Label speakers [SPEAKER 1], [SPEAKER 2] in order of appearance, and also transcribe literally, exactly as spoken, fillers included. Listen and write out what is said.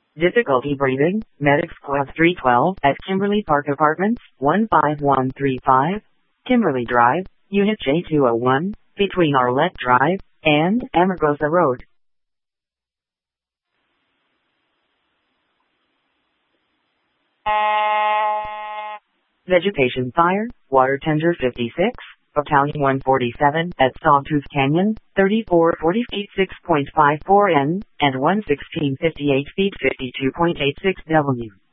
[SPEAKER 1] Difficulty breathing, Medic Squad three twelve at Kimberly Park Apartments, one five one three five, Kimberly Drive, Unit J two oh one, between Arlette Drive and Amargosa Road. Vegetation Fire, Water Tender fifty-six, Battalion one forty-seven at Sawtooth Canyon, thirty-four forty feet six point five four N, and one sixteen fifty-eight feet fifty-two point eight six W.